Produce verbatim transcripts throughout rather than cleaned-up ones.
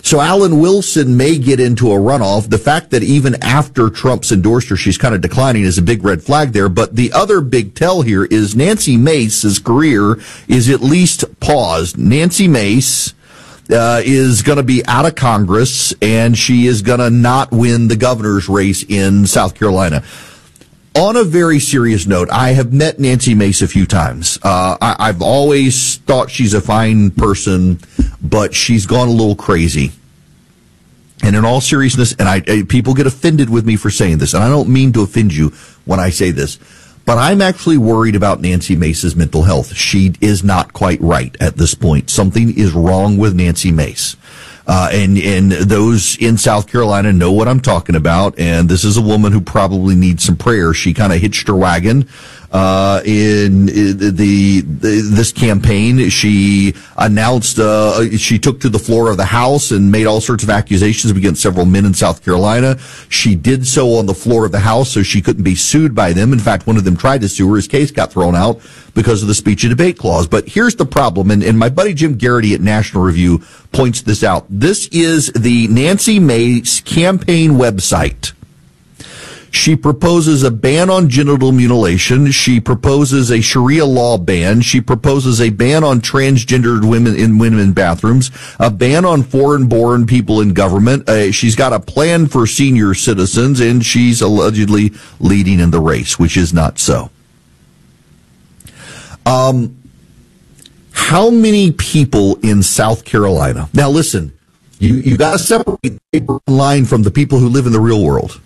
So Alan Wilson may get into a runoff. The fact that even after Trump's endorsed her, she's kind of declining is a big red flag there. But the other big tell here is Nancy Mace's career is at least paused. Nancy Mace uh, is going to be out of Congress, and she is going to not win the governor's race in South Carolina. On a very serious note, I have met Nancy Mace a few times. Uh, I, I've always thought she's a fine person, but she's gone a little crazy. And in all seriousness, and I, I people get offended with me for saying this, and I don't mean to offend you when I say this, but I'm actually worried about Nancy Mace's mental health. She is not quite right at this point. Something is wrong with Nancy Mace. Uh, and, and those in South Carolina know what I'm talking about. And this is a woman who probably needs some prayer. She kind of hitched her wagon, uh, in, in the, the, this campaign. She announced, uh, she took to the floor of the House and made all sorts of accusations against several men in South Carolina. She did so on the floor of the House so she couldn't be sued by them. In fact, one of them tried to sue her. His case got thrown out because of the speech and debate clause. But here's the problem, and, and my buddy Jim Garrity at National Review points this out. This is the Nancy Mace campaign website. She proposes a ban on genital mutilation. She proposes a Sharia law ban. She proposes a ban on transgendered women in women bathrooms, a ban on foreign-born people in government. Uh, she's got a plan for senior citizens, and she's allegedly leading in the race, which is not so. Um, how many people in South Carolina? Now, listen, you, you got to separate the paper line from the people who live in the real world.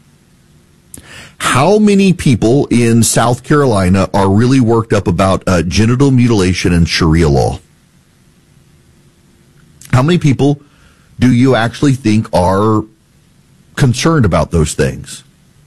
How many people in South Carolina are really worked up about uh, genital mutilation and Sharia law? How many people do you actually think are concerned about those things?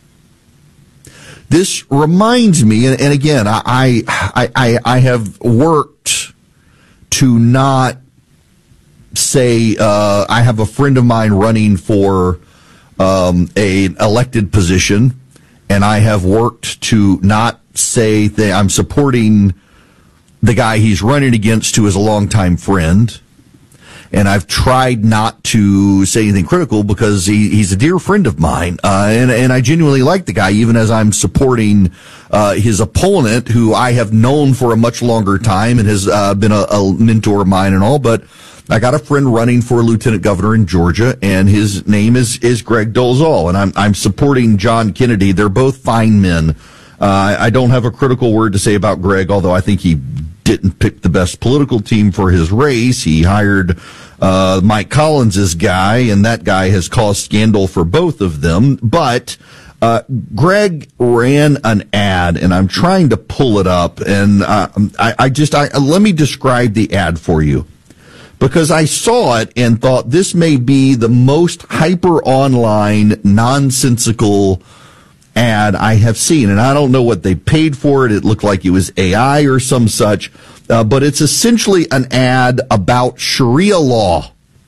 This reminds me, and, and again, I, I, I, I have worked to not say, uh, I have a friend of mine running for um, a elected position, and I have worked to not say that I'm supporting the guy he's running against who is a longtime friend. And I've tried not to say anything critical because he, he's a dear friend of mine. Uh, and, and I genuinely like the guy, even as I'm supporting uh, his opponent, who I have known for a much longer time and has uh, been a, a mentor of mine and all. But I got a friend running for lieutenant governor in Georgia, and his name is, is Greg Dolezal. And I'm, I'm supporting John Kennedy. They're both fine men. Uh, I don't have a critical word to say about Greg, although I think he didn't pick the best political team for his race. He hired uh Mike Collins' guy, and that guy has caused scandal for both of them. But uh Greg ran an ad, and I'm trying to pull it up, and uh, I, I just I let me describe the ad for you, because I saw it and thought this may be the most hyper online nonsensical ad I have seen. And I don't know what they paid for it. It looked like it was A I or some such, uh, but it's essentially an ad about Sharia law.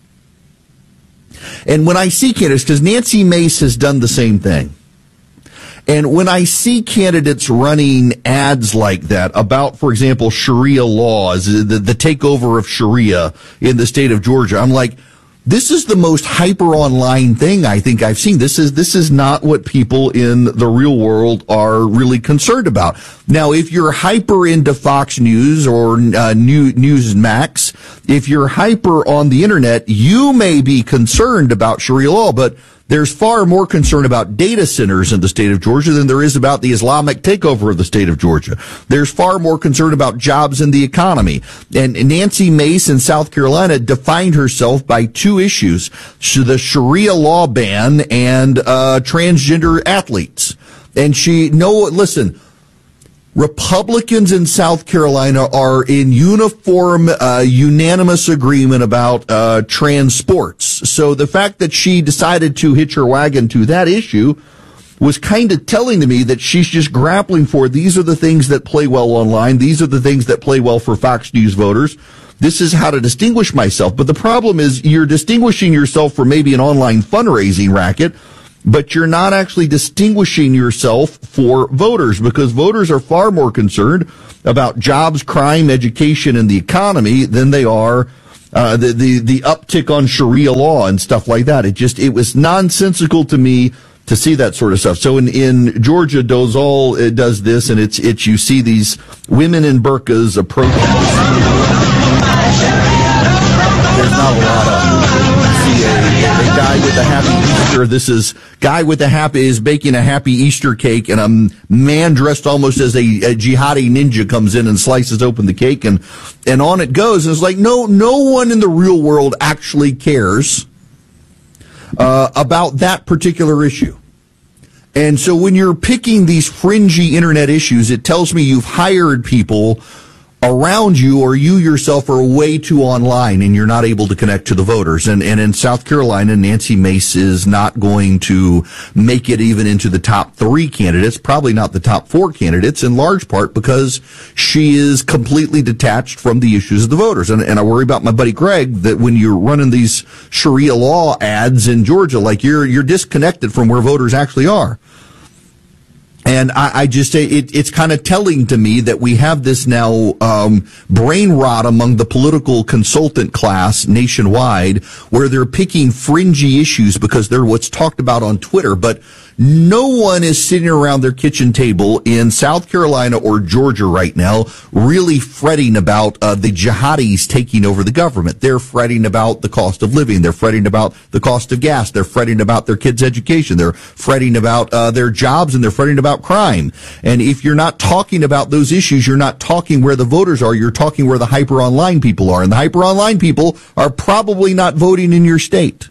And when I see candidates, because Nancy Mace has done the same thing, and when I see candidates running ads like that about, for example, Sharia laws, the, the takeover of Sharia in the state of Georgia, I'm like, this is the most hyper online thing I think I've seen. This is, this is not what people in the real world are really concerned about. Now, if you're hyper into Fox News or uh, New, Newsmax, if you're hyper on the internet, you may be concerned about Sharia law, but there's far more concern about data centers in the state of Georgia than there is about the Islamic takeover of the state of Georgia. There's far more concern about jobs and the economy. And Nancy Mace in South Carolina defined herself by two issues, the Sharia law ban and uh transgender athletes. And she, no, listen, Republicans in South Carolina are in uniform, uh, unanimous agreement about uh, trans sports. So the fact that she decided to hitch her wagon to that issue was kind of telling to me that she's just grappling for, these are the things that play well online. These are the things that play well for Fox News voters. This is how to distinguish myself. But the problem is you're distinguishing yourself for maybe an online fundraising racket, but you're not actually distinguishing yourself for voters, because voters are far more concerned about jobs, crime, education, and the economy than they are uh, the, the, the uptick on Sharia law and stuff like that. It just, it was nonsensical to me to see that sort of stuff. So in, in Georgia, Dozal it does this, and it's, it's, you see these women in burqas approaching. There's not a lot of, see a, a guy with a happy Easter. This is, guy with a happy, is baking a happy Easter cake, and a man dressed almost as a, a jihadi ninja comes in and slices open the cake, and, and on it goes. And it's like, no, no one in the real world actually cares Uh, about that particular issue. And so when you're picking these fringy internet issues, it tells me you've hired people around you, or you yourself are way too online and you're not able to connect to the voters. And, and in South Carolina, Nancy Mace is not going to make it even into the top three candidates, probably not the top four candidates, in large part because she is completely detached from the issues of the voters. And, and I worry about my buddy Greg that when you're running these Sharia law ads in Georgia, like you're, you're disconnected from where voters actually are. And I, I just say it, it's kind of telling to me that we have this now um, brain rot among the political consultant class nationwide, where they're picking fringy issues because they're what's talked about on Twitter. But no one is sitting around their kitchen table in South Carolina or Georgia right now really fretting about uh, the jihadis taking over the government. They're fretting about the cost of living. They're fretting about the cost of gas. They're fretting about their kids' education. They're fretting about uh, their jobs, and they're fretting about crime. And if you're not talking about those issues, you're not talking where the voters are. You're talking where the hyper online people are. And the hyper online people are probably not voting in your state.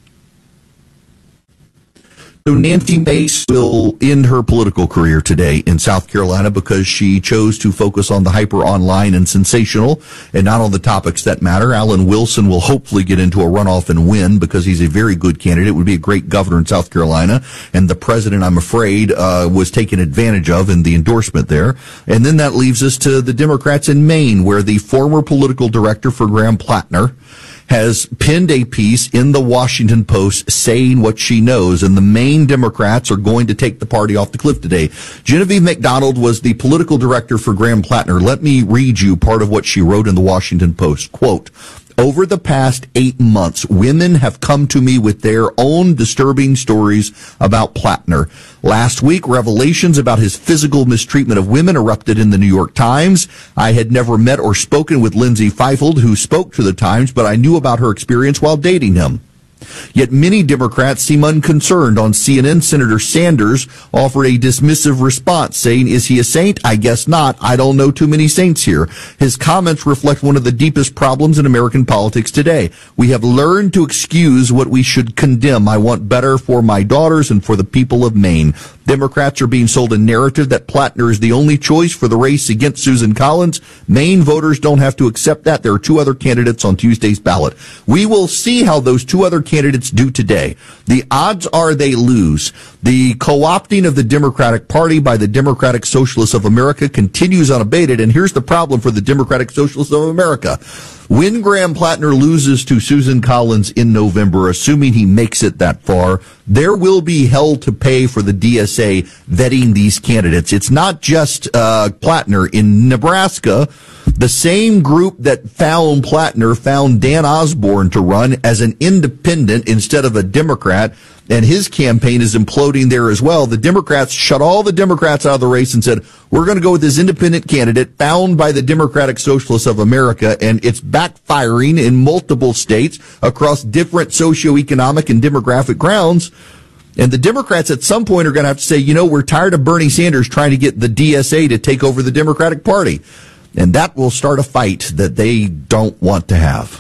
So Nancy Mace will end her political career today in South Carolina because she chose to focus on the hyper online and sensational and not on the topics that matter. Alan Wilson will hopefully get into a runoff and win because he's a very good candidate, would be a great governor in South Carolina. And the president, I'm afraid, uh, was taken advantage of in the endorsement there. And then that leaves us to the Democrats in Maine, where the former political director for Graham Plattner has penned a piece in the Washington Post saying what she knows, and the Maine Democrats are going to take the party off the cliff today. Genevieve McDonald was the political director for Graham Plattner. Let me read you part of what she wrote in the Washington Post. Quote, "Over the past eight months, women have come to me with their own disturbing stories about Plattner. Last week, revelations about his physical mistreatment of women erupted in the New York Times. I had never met or spoken with Lindsay Feifeld, who spoke to the Times, but I knew about her experience while dating him. Yet many Democrats seem unconcerned. On C N N, Senator Sanders offered a dismissive response, saying, 'Is he a saint? I guess not. I don't know too many saints here.' His comments reflect one of the deepest problems in American politics today. We have learned to excuse what we should condemn. I want better for my daughters and for the people of Maine. Democrats are being sold a narrative that Plattner is the only choice for the race against Susan Collins. Maine voters don't have to accept that. There are two other candidates on Tuesday's ballot. We will see how those two other candidates do today. The odds are they lose. The co-opting of the Democratic Party by the Democratic Socialists of America continues unabated, and here's the problem for the Democratic Socialists of America. When Graham Plattner loses to Susan Collins in November, assuming he makes it that far, there will be hell to pay for the D S A vetting these candidates. It's not just uh Plattner. In Nebraska, the same group that found Plattner found Dan Osborne to run as an independent instead of a Democrat, and his campaign is imploding there as well. The Democrats shut all the Democrats out of the race and said, we're going to go with this independent candidate found by the Democratic Socialists of America, and it's backfiring in multiple states across different socioeconomic and demographic grounds. And the Democrats at some point are going to have to say, you know, we're tired of Bernie Sanders trying to get the D S A to take over the Democratic Party. And that will start a fight that they don't want to have.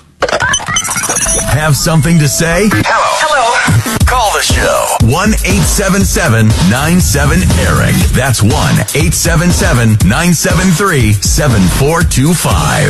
Have something to say? Hello. Hello. Call the show. one eight seven seven nine seven Eric. That's one eight seven seven nine seven three seven four two five.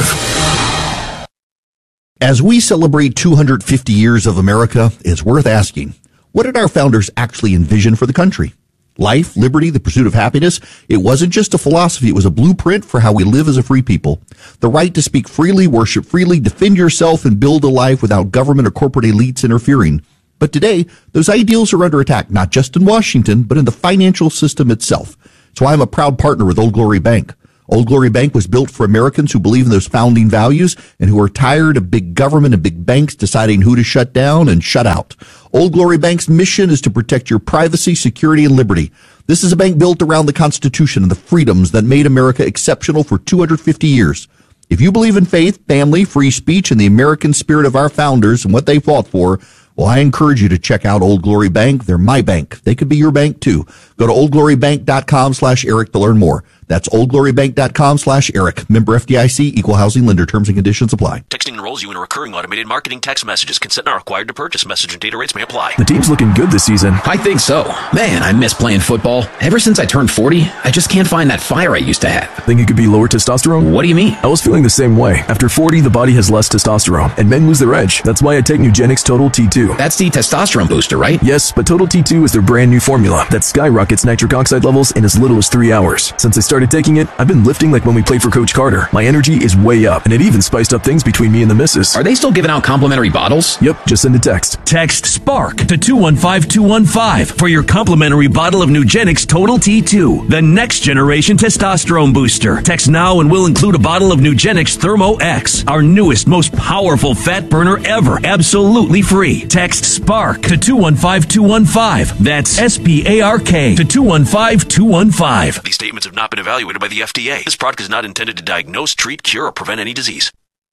As we celebrate two hundred fifty years of America, it's worth asking, what did our founders actually envision for the country? Life, liberty, the pursuit of happiness. It wasn't just a philosophy. It was a blueprint for how we live as a free people. The right to speak freely, worship freely, defend yourself, and build a life without government or corporate elites interfering. But today, those ideals are under attack, not just in Washington, but in the financial system itself. So I'm a proud partner with Old Glory Bank. Old Glory Bank was built for Americans who believe in those founding values and who are tired of big government and big banks deciding who to shut down and shut out. Old Glory Bank's mission is to protect your privacy, security, and liberty. This is a bank built around the Constitution and the freedoms that made America exceptional for two hundred fifty years. If you believe in faith, family, free speech, and the American spirit of our founders and what they fought for, well, I encourage you to check out Old Glory Bank. They're my bank. They could be your bank, too. Go to oldglorybank.com slash Eric to learn more. That's oldglorybank.com slash Eric. Member F D I C, equal housing lender. Terms and conditions apply. Texting enrolls you in a recurring automated marketing text messages. Consent not required to purchase. Message and data rates may apply. The team's looking good this season. I think so. Man, I miss playing football. Ever since I turned forty, I just can't find that fire I used to have. Think it could be lower testosterone? What do you mean? I was feeling the same way. After forty, the body has less testosterone, and men lose their edge. That's why I take Nugenix Total T two. That's the testosterone booster, right? Yes, but Total T two is their brand new formula that skyrockets nitric oxide levels in as little as three hours. Since I started taking it, I've been lifting like when we played for Coach Carter. My energy is way up, and it even spiced up things between me and the missus. Are they still giving out complimentary bottles? Yep, just send a text. Text SPARK to two one five two one five for your complimentary bottle of Nugenix Total T two, the next generation testosterone booster. Text now and we'll include a bottle of Nugenix Thermo X, our newest, most powerful fat burner ever, absolutely free. Text SPARK to two one five two one five. That's S P A R K to two one five two one five. These statements have not been evaluated by the F D A. This product is not intended to diagnose, treat, cure, or prevent any disease.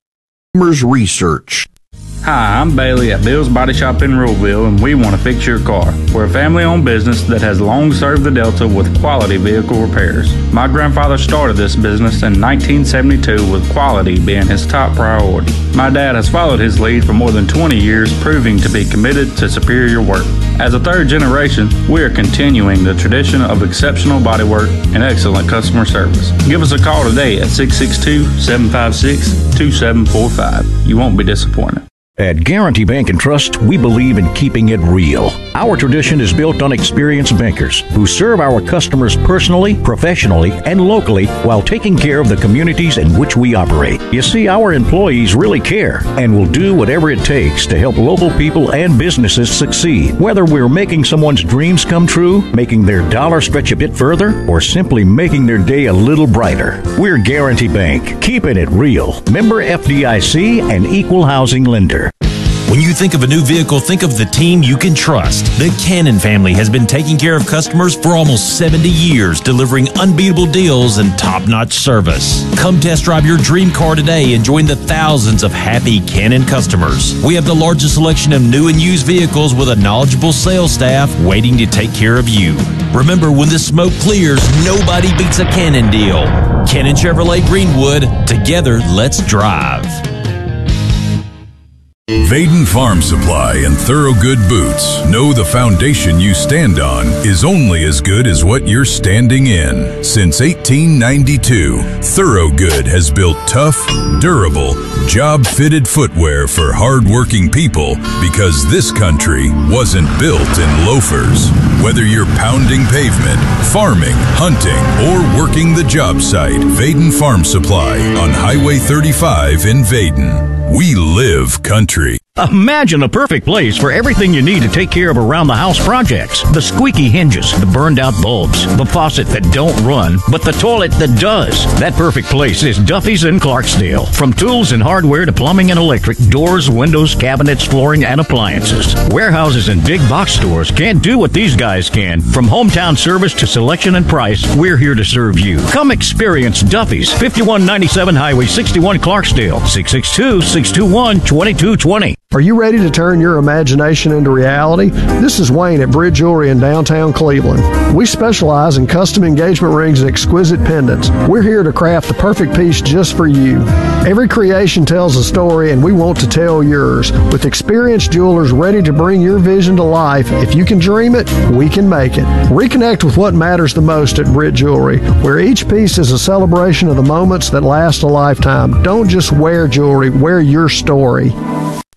Research. Hi, I'm Bailey at Bill's Body Shop in Ruleville, and we want to fix your car. We're a family-owned business that has long served the Delta with quality vehicle repairs. My grandfather started this business in nineteen seventy-two with quality being his top priority. My dad has followed his lead for more than twenty years, proving to be committed to superior work. As a third generation, we are continuing the tradition of exceptional bodywork and excellent customer service. Give us a call today at six six two, seven five six, two seven four five. You won't be disappointed. At Guarantee Bank and Trust, we believe in keeping it real. Our tradition is built on experienced bankers who serve our customers personally, professionally, and locally while taking care of the communities in which we operate. You see, our employees really care and will do whatever it takes to help local people and businesses succeed. Whether we're making someone's dreams come true, making their dollar stretch a bit further, or simply making their day a little brighter. We're Guarantee Bank, keeping it real. Member F D I C and equal housing lender. When you think of a new vehicle, think of the team you can trust. The Cannon family has been taking care of customers for almost seventy years, delivering unbeatable deals and top-notch service. Come test drive your dream car today and join the thousands of happy Cannon customers. We have the largest selection of new and used vehicles with a knowledgeable sales staff waiting to take care of you. Remember, when the smoke clears, nobody beats a Cannon deal. Cannon Chevrolet Greenwood, together, let's drive. Vaden Farm Supply and Thorogood Boots know the foundation you stand on is only as good as what you're standing in. Since eighteen ninety-two, Thorogood has built tough, durable, job-fitted footwear for hard-working people because this country wasn't built in loafers. Whether you're pounding pavement, farming, hunting, or working the job site, Vaden Farm Supply on Highway thirty-five in Vaden. We live country. Imagine a perfect place for everything you need to take care of around-the-house projects. The squeaky hinges, the burned-out bulbs, the faucet that don't run, but the toilet that does. That perfect place is Duffy's in Clarksdale. From tools and hardware to plumbing and electric, doors, windows, cabinets, flooring, and appliances. Warehouses and big box stores can't do what these guys can. From hometown service to selection and price, we're here to serve you. Come experience Duffy's, fifty-one ninety-seven Highway sixty-one, Clarksdale, six six two, six two one, two two two zero. Are you ready to turn your imagination into reality? This is Wayne at Bridge Jewelry in downtown Cleveland. We specialize in custom engagement rings and exquisite pendants. We're here to craft the perfect piece just for you. Every creation tells a story, and we want to tell yours. With experienced jewelers ready to bring your vision to life, if you can dream it, we can make it. Reconnect with what matters the most at Bridge Jewelry, where each piece is a celebration of the moments that last a lifetime. Don't just wear jewelry, wear your story.